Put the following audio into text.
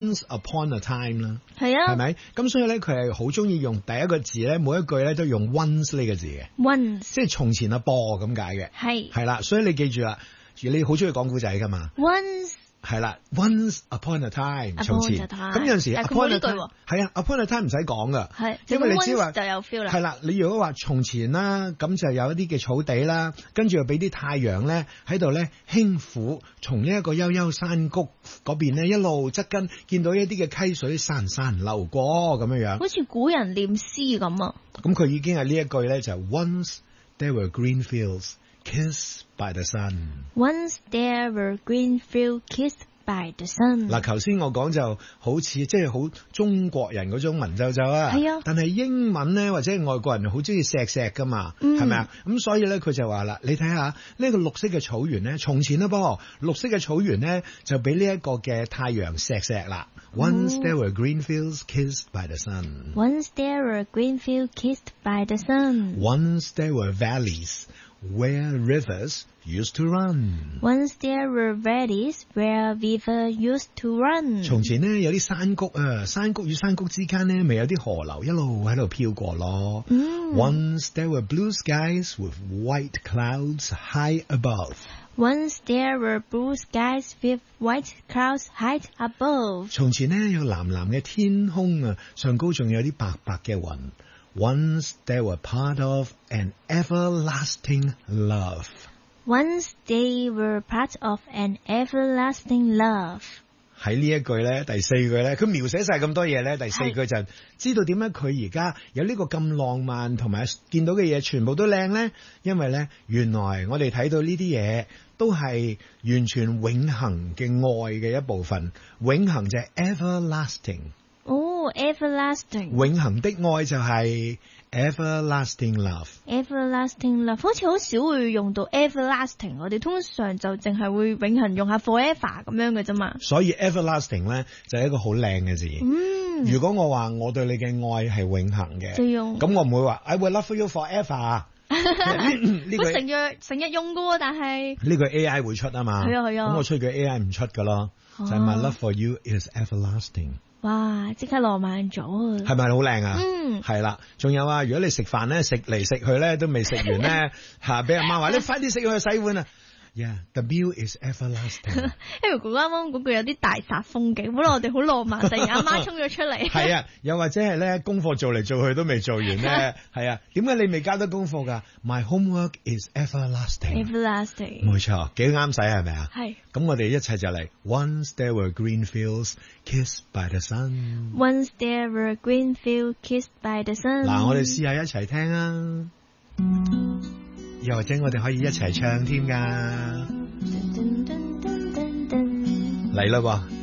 Once upon a time 啦， 係啊， 係咪？咁所以咧，佢係好中意用第一個字咧，每一句咧都用 once 呢個字嘅 once 即係從前啊噃咁解嘅， 係係啦。所以你記住啦，你好中意講古仔噶嘛？ once 係啦 ，once upon a time， 從 upon 前。 a time 咁有陣時但係佢冇 upon 呢 a 句 time 喎係啊 ，upon a time 唔使講噶， 係， 因為你知話 once 就有 feel 啦。 係啦。你如果話從前啦，咁就有一啲嘅草地啦，跟住又俾啲太陽咧喺度咧輕撫，從呢一個悠悠山谷嗰邊咧一路側跟，見到一啲嘅溪水潺潺流過咁樣樣。 好似古人念詩咁啊！ 咁佢已經係呢一句咧就 Once there were green fields kissed by the sun。 Once there were green fields kissed by the sun。 嗱，頭先我講就好似即係好中國人嗰種文縐縐啊， 係啊但係英文咧或者係外國人好中意錫噶嘛，係咪啊？咁所以咧佢就話啦，你睇下呢個綠色嘅草原咧，從前啦噃，綠色嘅草原咧就俾呢一個嘅太陽錫啦。Once there were green fields kissed by the sun。 Once there were green fields kissed by the sun。 Once there were valleys where rivers used to run。 Once there were valleys where rivers used to run。 從前呢，有啲山谷啊，山谷與山谷之間呢，咪有啲河流一路喺度飄過咯。Once there were blue skies with white clouds high above。 Once there were blue skies with white clouds high above。 從前呢，有藍藍嘅天空啊，上高仲有啲白白嘅雲。Once they were part of an everlasting love。 Once they were part of an everlasting love。 喺呢一句咧，第四句咧，佢描寫晒咁多嘢咧，第四句就知道點解佢而家有呢個咁浪漫，同埋見到嘅嘢全部都靚咧。因為咧，原來我哋睇到呢啲嘢都係完全永恆嘅愛嘅一部分。永恆就係 everlasting。 哦，everlasting。 永恆的愛就係 everlasting love。 everlasting love 好似好少會用到 everlasting， 我哋通常就淨係會永恆用下 forever 咁樣嘅啫嘛。 所以 everlasting 咧就係一個好靚嘅字。如果我話我對你嘅愛係永恆嘅， 就用咁我唔會話 I will love you forever。呢個成日用噶喎，但係呢個 AI 會出啊嘛。 係啊係啊， 咁我出嘅 AI 唔出噶咯，就係 My love for you is everlasting。 哇！即刻浪漫咗啊！ 係咪好靚啊？係啦，仲有啊，如果你食飯咧，食嚟食去咧都未食完咧，吓俾阿媽話你快啲食去洗碗啊！ Yeah, the meal is everlasting。 因為哥哥啱啱嗰句有啲大煞風景，本來我哋好浪漫，突然阿媽衝咗出嚟。 係啊，又或者係咧功課做嚟做去都未做完咧，係啊，點解你未交得功課㗎？ My homework is everlasting。 everlasting。 冇錯，幾啱使係咪啊？ 係。 咁我哋一齊就嚟。Once there were green fields kissed by the sun。 Once there were green fields kissed by the sun。 嗱，我哋試下一齊聽啊！又或者我哋可以一齊唱添㗎。嚟啦喎！